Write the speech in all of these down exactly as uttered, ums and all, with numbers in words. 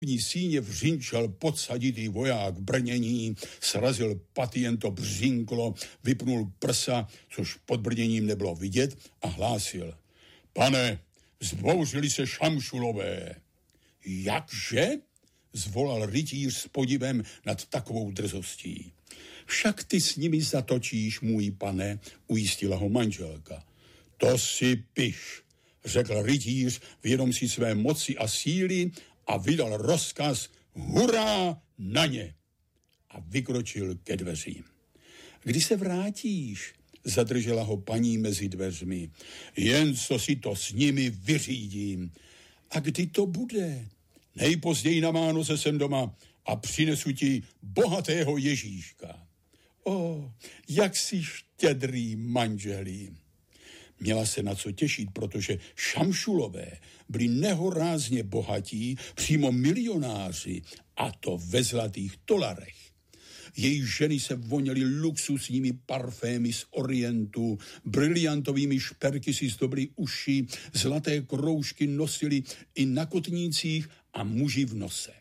síně vřinčel podsaditý voják v brnění, srazil paty, jen to břinklo, vypnul prsa, což pod brněním nebylo vidět, a hlásil: Pane, zbouřili se Šamšulové. Jakže? Zvolal rytíř s podivem nad takovou drzostí. Však ty s nimi zatočíš, můj pane, ujistila ho manželka. To si piš, řekl rytíř, vědom si své moci a síly, a vydal rozkaz: hurá na ně! A vykročil ke dveřím. Kdy se vrátíš? Zadržela ho paní mezi dveřmi. Jen co si to s nimi vyřídím. A kdy to bude? Nejpozději na Vánoce jsem doma a přinesu ti bohatého Ježíška. O, jak jsi štědrý, manželí. Měla se na co těšit, protože Šamšulové byli nehorázně bohatí, přímo milionáři, a to ve zlatých dolarech. Její ženy se voněly luxusními parfémy z Orientu, briliantovými šperky si zdobily uši, zlaté kroužky nosili i na kotnících a muži v nose.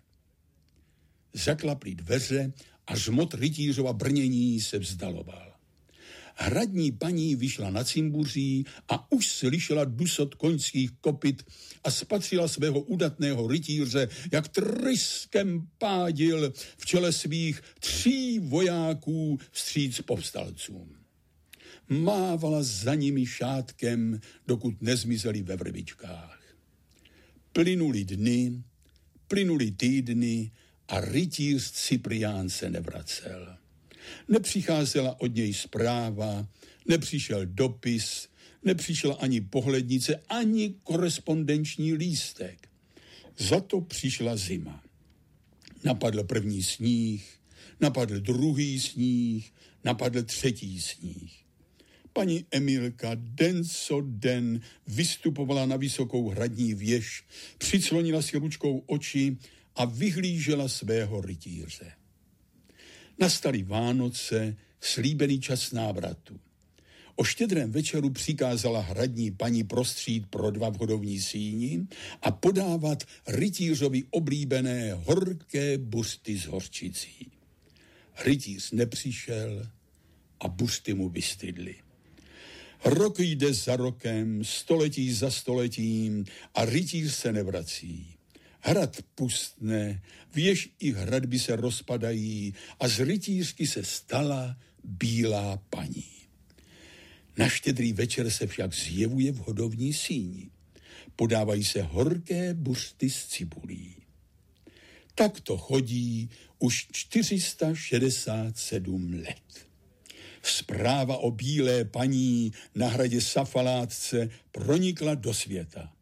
Zaklaply dveře a žmot rytířova brnění se vzdaloval. Hradní paní vyšla na cimbuří a už slyšela dusot koňských kopyt a spatřila svého udatného rytíře, jak tryskem pádil v čele svých tří vojáků vstříc povstalcům. Mávala za nimi šátkem, dokud nezmizeli ve vrbičkách. Plynuli dny, plynuli týdny a rytíř Cyprián se nevracel. Nepřicházela od něj zpráva, nepřišel dopis, nepřišla ani pohlednice, ani korespondenční lístek. Za to přišla zima. Napadl první sníh, napadl druhý sníh, napadl třetí sníh. Paní Emilka den co den vystupovala na vysokou hradní věž, přiclonila si ručkou oči a vyhlížela svého rytíře. Nastaly Vánoce, slíbený čas návratu. O štědrém večeru přikázala hradní paní prostřít pro dva v hodovní síni a podávat rytířovi oblíbené horké buřty s hořčicí. Rytíř nepřišel a buřty mu vystydly. Rok jde za rokem, století za stoletím a rytíř se nevrací. Hrad pustne, věž i hradby se rozpadají a z rytířky se stala bílá paní. Na štědrý večer se však zjevuje v hodovní síni. Podávají se horké buřty s cibulí. Tak to chodí už čtyři sta šedesát sedm let. Zpráva o bílé paní na hradě Safalátce pronikla do světa.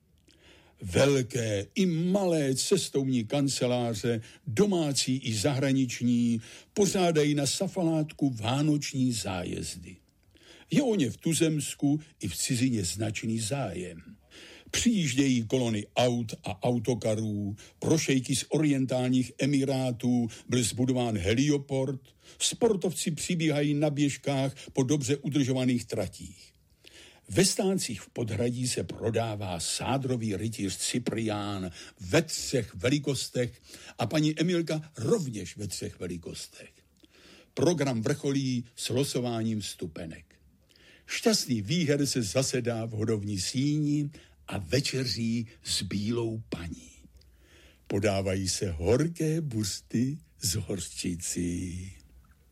Velké i malé cestovní kanceláře, domácí i zahraniční, pořádají na Safalátku vánoční zájezdy. Je o ně v tuzemsku i v cizině značný zájem. Přijíždějí kolony aut a autokarů, pro šejky z orientálních emirátů byl zbudován helioport, sportovci přibíhají na běžkách po dobře udržovaných tratích. Ve stáncích v podhradí se prodává sádrový rytíř Cyprián ve třech velikostech a paní Emilka rovněž ve třech velikostech. Program vrcholí s losováním vstupenek. Šťastný výher se zasedá v hodovní síni a večeří s bílou paní. Podávají se horké buřty s hořčicí.